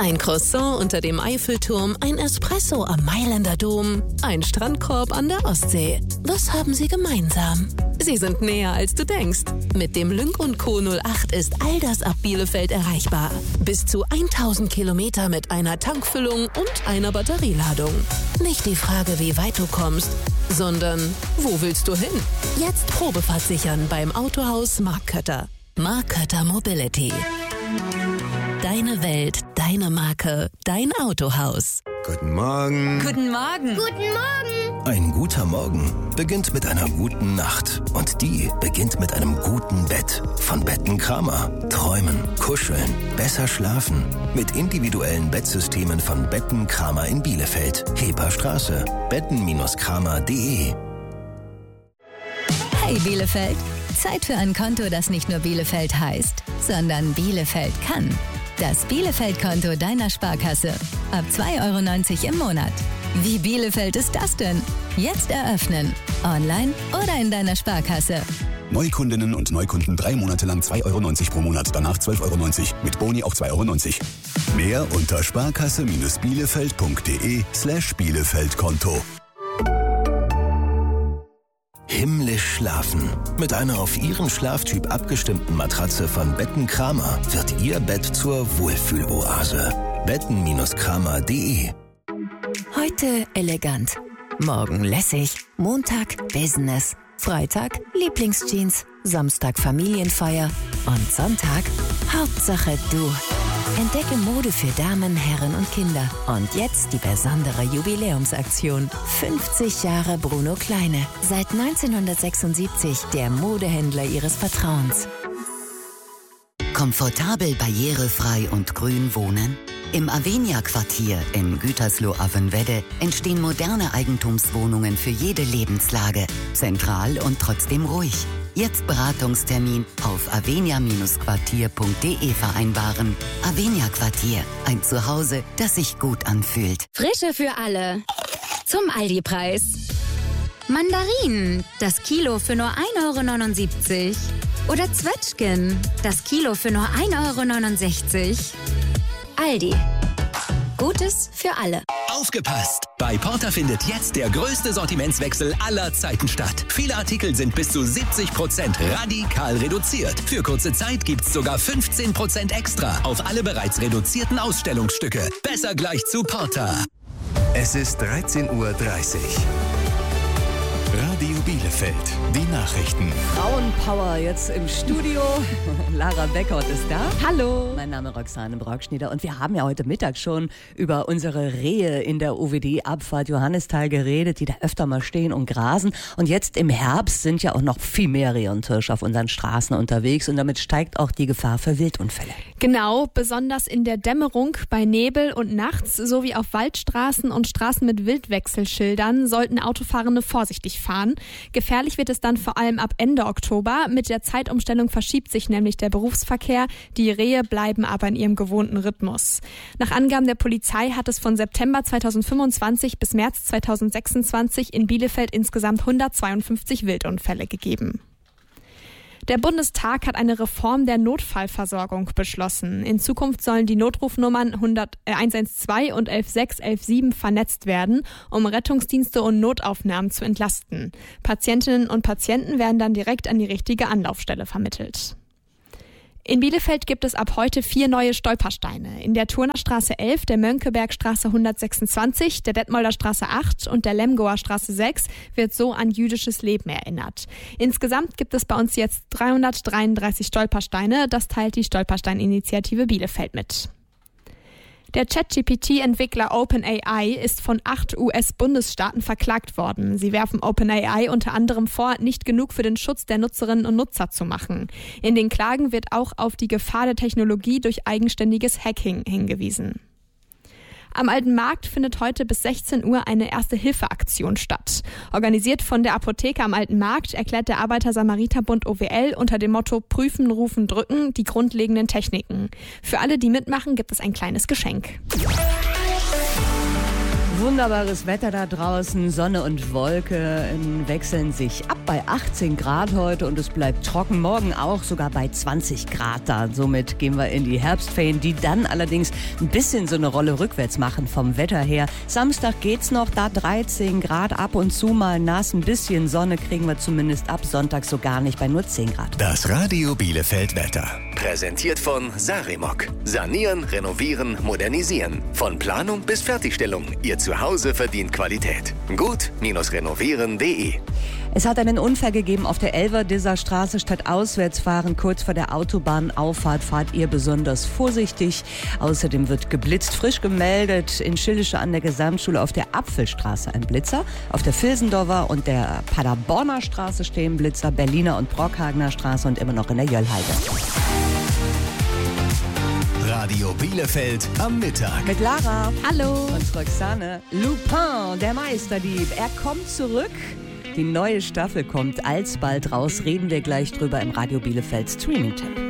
Ein Croissant unter dem Eiffelturm, ein Espresso am Mailänder Dom, ein Strandkorb an der Ostsee. Was haben sie gemeinsam? Sie sind näher, als du denkst. Mit dem Lynk & Co 08 ist all das ab Bielefeld erreichbar. Bis zu 1000 Kilometer mit einer Tankfüllung und einer Batterieladung. Nicht die Frage, wie weit du kommst, sondern wo willst du hin? Jetzt Probefahrt sichern beim Autohaus Mark Kötter. Mark Kötter Mobility. Deine Welt, deine Marke, dein Autohaus. Guten Morgen. Guten Morgen. Guten Morgen. Ein guter Morgen beginnt mit einer guten Nacht. Und die beginnt mit einem guten Bett. Von Betten Kramer. Träumen, kuscheln, besser schlafen. Mit individuellen Bettsystemen von Betten Kramer in Bielefeld. Heperstraße. betten-kramer.de. Hey Bielefeld, Zeit für ein Konto, das nicht nur Bielefeld heißt, sondern Bielefeld kann. Das Bielefeld-Konto deiner Sparkasse. Ab 2,90 € im Monat. Wie Bielefeld ist das denn? Jetzt eröffnen. Online oder in deiner Sparkasse. Neukundinnen und Neukunden 3 Monate lang 2,90 € pro Monat, danach 12,90 €. Mit Boni auch 2,90 €. Mehr unter sparkasse-bielefeld.de/Bielefeld-Konto. Himmlisch schlafen. Mit einer auf Ihren Schlaftyp abgestimmten Matratze von Betten Kramer wird Ihr Bett zur Wohlfühloase. betten-kramer.de. Heute elegant, morgen lässig, Montag Business, Freitag Lieblingsjeans, Samstag Familienfeier und Sonntag Hauptsache du. Entdecke Mode für Damen, Herren und Kinder. Und jetzt die besondere Jubiläumsaktion. 50 Jahre Bruno Kleine. Seit 1976 der Modehändler Ihres Vertrauens. Komfortabel, barrierefrei und grün wohnen? Im Avenia-Quartier in Gütersloh-Avenwedde entstehen moderne Eigentumswohnungen für jede Lebenslage. Zentral und trotzdem ruhig. Jetzt Beratungstermin auf avenia-quartier.de vereinbaren. Avenia Quartier, ein Zuhause, das sich gut anfühlt. Frische für alle. Zum Aldi-Preis. Mandarinen, das Kilo für nur 1,79 € Oder Zwetschgen, das Kilo für nur 1,69 €. Aldi. Gutes für alle. Aufgepasst! Bei Porter findet jetzt der größte Sortimentswechsel aller Zeiten statt. Viele Artikel sind bis zu 70% radikal reduziert. Für kurze Zeit gibt's sogar 15% extra auf alle bereits reduzierten Ausstellungsstücke. Besser gleich zu Porter. Es ist 13:30 Uhr. Radio Bielefeld, die Nachrichten. Frauenpower jetzt im Studio. Lara Beckert ist da. Hallo. Mein Name ist Roxane Brockschnieder und wir haben ja heute Mittag schon über unsere Rehe in der UWD-Abfahrt Johannisthal geredet, die da öfter mal stehen und grasen. Und jetzt im Herbst sind ja auch noch viel mehr Rehe und Hirsche auf unseren Straßen unterwegs und damit steigt auch die Gefahr für Wildunfälle. Genau, besonders in der Dämmerung, bei Nebel und nachts sowie auf Waldstraßen und Straßen mit Wildwechselschildern sollten Autofahrende vorsichtig fahren. Gefährlich wird es dann vor allem ab Ende Oktober. Mit der Zeitumstellung verschiebt sich nämlich der Berufsverkehr. Die Rehe bleiben aber in ihrem gewohnten Rhythmus. Nach Angaben der Polizei hat es von September 2025 bis März 2026 in Bielefeld insgesamt 152 Wildunfälle gegeben. Der Bundestag hat eine Reform der Notfallversorgung beschlossen. In Zukunft sollen die Notrufnummern 112 und 116, 117 vernetzt werden, um Rettungsdienste und Notaufnahmen zu entlasten. Patientinnen und Patienten werden dann direkt an die richtige Anlaufstelle vermittelt. In Bielefeld gibt es ab heute 4 neue Stolpersteine. In der Turnerstraße 11, der Mönckebergstraße 126, der Detmolder Straße 8 und der Lemgoer Straße 6 wird so an jüdisches Leben erinnert. Insgesamt gibt es bei uns jetzt 333 Stolpersteine. Das teilt die Stolperstein-Initiative Bielefeld mit. Der ChatGPT-Entwickler OpenAI ist von 8 US-Bundesstaaten verklagt worden. Sie werfen OpenAI unter anderem vor, nicht genug für den Schutz der Nutzerinnen und Nutzer zu machen. In den Klagen wird auch auf die Gefahr der Technologie durch eigenständiges Hacking hingewiesen. Am Alten Markt findet heute bis 16 Uhr eine Erste-Hilfe-Aktion statt. Organisiert von der Apotheke am Alten Markt erklärt der Arbeiter-Samariter-Bund OWL unter dem Motto Prüfen, Rufen, Drücken die grundlegenden Techniken. Für alle, die mitmachen, gibt es ein kleines Geschenk. Wunderbares Wetter da draußen, Sonne und Wolke wechseln sich ab bei 18 Grad heute und es bleibt trocken. Morgen auch sogar bei 20 Grad da. Somit gehen wir in die Herbstferien, die dann allerdings ein bisschen so eine Rolle rückwärts machen vom Wetter her. Samstag geht's noch, da 13 Grad, ab und zu mal nass, ein bisschen Sonne kriegen wir zumindest ab Sonntag so gar nicht bei nur 10 Grad. Das Radio Bielefeld Wetter. Präsentiert von Sarimok. Sanieren, renovieren, modernisieren. Von Planung bis Fertigstellung. Ihr Zuhause verdient Qualität. Gut-renovieren.de. Es hat einen Unfall gegeben auf der Elverdiser Straße. Statt auswärts fahren, kurz vor der Autobahnauffahrt, fahrt ihr besonders vorsichtig. Außerdem wird geblitzt. Frisch gemeldet in Schillische an der Gesamtschule auf der Apfelstraße ein Blitzer. Auf der Vilsendorfer und der Paderborner Straße stehen Blitzer. Berliner und Brockhagener Straße und immer noch in der Jöllhalde. Radio Bielefeld am Mittag. Mit Lara. Hallo. Und Roxane. Lupin, der Meisterdieb. Er kommt zurück. Die neue Staffel kommt alsbald raus. Reden wir gleich drüber im Radio Bielefeld Streaming-Tipp.